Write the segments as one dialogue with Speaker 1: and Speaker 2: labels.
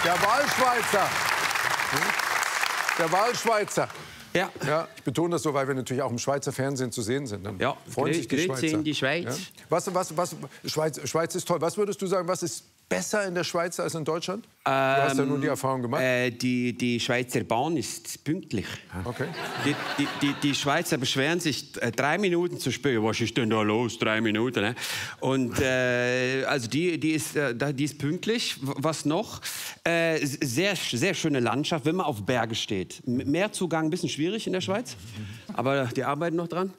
Speaker 1: Der Wahlschweizer. Der Wahlschweizer.
Speaker 2: Ja.
Speaker 1: Ja, ich betone das so, weil wir natürlich auch im Schweizer Fernsehen zu sehen sind. Dann
Speaker 2: Ja,
Speaker 1: freuen sich die
Speaker 2: Grüezi
Speaker 1: Schweizer.
Speaker 2: in die Schweiz.
Speaker 1: Ja? Schweiz ist toll. Was würdest du sagen, was ist besser in der Schweiz als in Deutschland? Du hast ja nun die Erfahrung gemacht.
Speaker 2: Die Schweizer Bahn ist pünktlich.
Speaker 1: Okay.
Speaker 2: Die Schweizer beschweren sich 3 Minuten zu spät. Was ist denn da los? 3 Minuten. Ne? Und also die ist pünktlich. Was noch? Sehr schöne Landschaft, wenn man auf Berge steht. Meerzugang ein bisschen schwierig in der Schweiz, aber die arbeiten noch dran.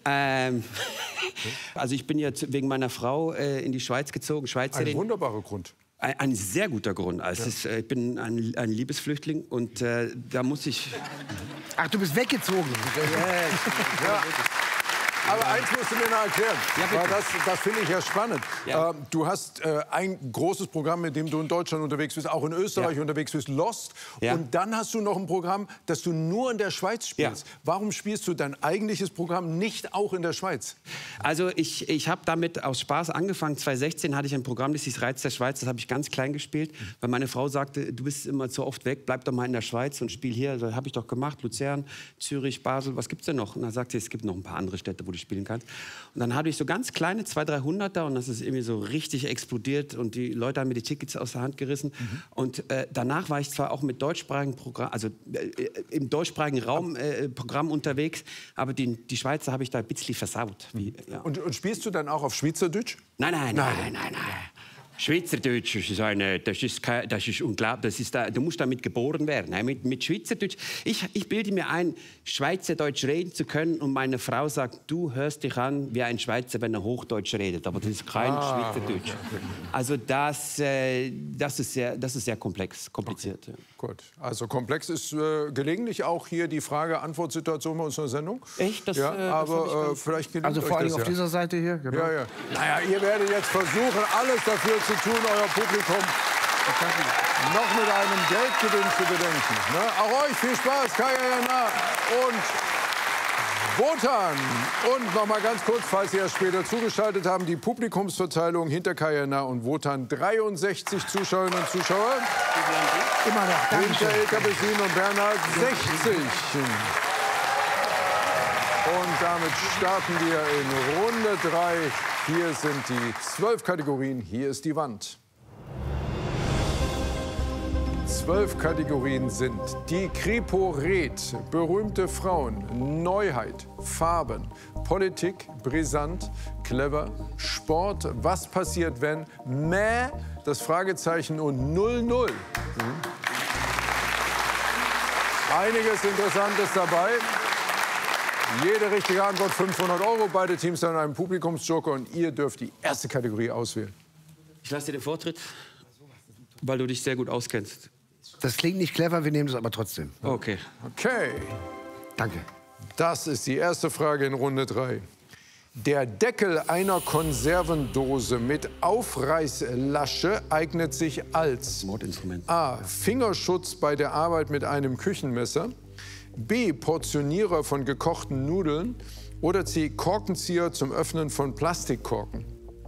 Speaker 2: Also ich bin jetzt wegen meiner Frau in die Schweiz gezogen, Schweizerin.
Speaker 1: Ein wunderbarer Grund.
Speaker 2: Ein sehr guter Grund. Also ich bin ein Liebesflüchtling und da muss ich...
Speaker 3: Ach, du bist weggezogen.
Speaker 1: Ja. Aber eins musst du mir noch erklären, weil das finde ich ja spannend.
Speaker 2: Ja.
Speaker 1: Du hast ein großes Programm, mit dem du in Deutschland unterwegs bist, auch in Österreich unterwegs bist, Lost.
Speaker 2: Ja.
Speaker 1: Und dann hast du noch ein Programm, das du nur in der Schweiz spielst.
Speaker 2: Ja.
Speaker 1: Warum spielst du dein eigentliches Programm nicht auch in der Schweiz?
Speaker 2: Also ich habe damit aus Spaß angefangen. 2016 hatte ich ein Programm, das hieß Reiz der Schweiz. Das habe ich ganz klein gespielt, weil meine Frau sagte, du bist immer zu oft weg, bleib doch mal in der Schweiz und spiel hier. Das habe ich doch gemacht, Luzern, Zürich, Basel, was gibt's denn noch? Und dann sagte sie, es gibt noch ein paar andere Städte, wo du spielen kannst. Und dann hatte ich so ganz kleine 200-300er und das ist irgendwie so richtig explodiert und die Leute haben mir die Tickets aus der Hand gerissen. Und danach war ich zwar auch mit deutschsprachigen Programm, also im deutschsprachigen Raum Programm unterwegs, aber die Schweizer habe ich da ein bisschen versaut. Ja.
Speaker 1: Und spielst du dann auch auf Schweizerdeutsch?
Speaker 2: Nein. Schweizerdeutsch das ist unglaublich. Du musst damit geboren werden. Mit Schweizerdeutsch. Ich bilde mir ein, Schweizerdeutsch reden zu können und meine Frau sagt, du hörst dich an wie ein Schweizer, wenn er Hochdeutsch redet. Aber das ist kein Schweizerdeutsch. Also das ist sehr kompliziert.
Speaker 1: Okay. Gut. Also komplex ist gelegentlich auch hier die Frage-Antwort-Situation bei unserer Sendung.
Speaker 2: Echt?
Speaker 1: Ja, aber vielleicht gelingt
Speaker 3: Also vor
Speaker 1: euch
Speaker 3: allem
Speaker 1: das
Speaker 3: auf dieser Seite hier. Genau.
Speaker 1: Ja. Naja, ihr werdet jetzt versuchen, alles dafür zu tun, euer Publikum noch mit einem Geldgewinn zu bedenken. Ne? Auch euch viel Spaß, Kaya Jana und Wotan. Und noch mal ganz kurz, falls Sie erst später zugeschaltet haben, die Publikumsverteilung hinter Kaya Jana und Wotan. 63 Zuschauerinnen und Zuschauer.
Speaker 3: Immer noch. Dankeschön.
Speaker 1: Hinter Ilka Bessin und Bernhard 60. Und damit starten wir in Runde 3. Hier sind die 12 Kategorien, hier ist die Wand. 12 Kategorien sind die Kripo rät, berühmte Frauen, Neuheit, Farben, Politik, brisant, clever, Sport, was passiert wenn, Mäh, das Fragezeichen und 00. Einiges Interessantes dabei. Jede richtige Antwort 500 €. Beide Teams haben einen Publikumsjoker und ihr dürft die erste Kategorie auswählen.
Speaker 2: Ich lasse dir den Vortritt, weil du dich sehr gut auskennst.
Speaker 3: Das klingt nicht clever, wir nehmen es aber trotzdem.
Speaker 2: Okay.
Speaker 1: Okay,
Speaker 3: Danke.
Speaker 1: das ist die erste Frage in Runde 3. Der Deckel einer Konservendose mit Aufreißlasche eignet sich als
Speaker 2: Mordinstrument.
Speaker 1: A. Fingerschutz bei der Arbeit mit einem Küchenmesser, B. Portionierer von gekochten Nudeln oder C. Korkenzieher zum Öffnen von Plastikkorken.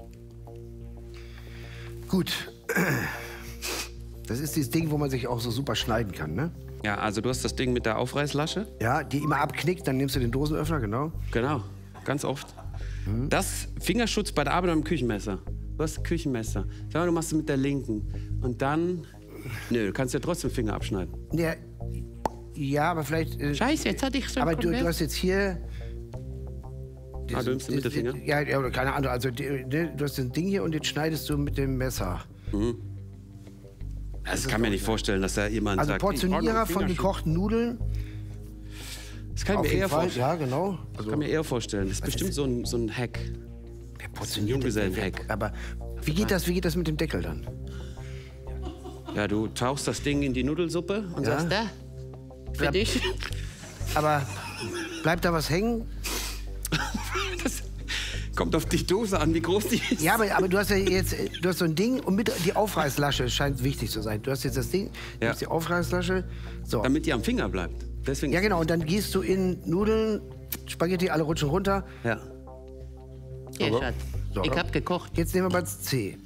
Speaker 3: Gut. Das ist dieses Ding, wo man sich auch so super schneiden kann, ne?
Speaker 2: Ja, also du hast das Ding mit der Aufreißlasche.
Speaker 3: Ja, die immer abknickt, dann nimmst du den Dosenöffner, genau.
Speaker 2: Genau, ganz oft. Das Fingerschutz bei der Arbeit am Küchenmesser. Du hast ein Küchenmesser. Sag mal, du machst es mit der linken. Und dann... Nö, du kannst ja trotzdem Finger abschneiden.
Speaker 3: Ja, aber vielleicht...
Speaker 2: Scheiße, jetzt hatte ich so ein
Speaker 3: Aber
Speaker 2: Problem.
Speaker 3: du hast jetzt hier...
Speaker 2: Du nimmst den Mittelfinger?
Speaker 3: Ja, oder keine Ahnung. Also du hast das Ding hier und jetzt schneidest du mit dem Messer.
Speaker 2: Das kann mir nicht vorstellen, dass da jemand
Speaker 3: Also
Speaker 2: sagt...
Speaker 3: Portionierer von gekochten Nudeln.
Speaker 2: Das kann ich
Speaker 3: Auf
Speaker 2: mir
Speaker 3: jeden
Speaker 2: eher
Speaker 3: Fall,
Speaker 2: vorstellen.
Speaker 3: ja, genau.
Speaker 2: Das kann mir eher vorstellen. Das ist bestimmt so ein Hack. So ein Junggesellen-Hack.
Speaker 3: Aber wie geht das mit dem Deckel dann?
Speaker 2: Ja, du tauchst das Ding in die Nudelsuppe und sagst, da, für dich.
Speaker 3: Aber bleibt da was hängen?
Speaker 2: Das kommt auf die Dose an, wie groß die ist.
Speaker 3: Ja, aber du hast ja jetzt so ein Ding und mit die Aufreißlasche scheint wichtig zu sein. Du hast jetzt das Ding, du hast die Aufreißlasche. So.
Speaker 2: Damit die am Finger bleibt. Deswegen
Speaker 3: Ja, genau. Und dann gehst du in Nudeln, Spaghetti, alle rutschen runter.
Speaker 2: Ja.
Speaker 4: Ja, Schatz.
Speaker 3: So.
Speaker 4: Ich hab gekocht.
Speaker 3: Jetzt nehmen wir mal das C.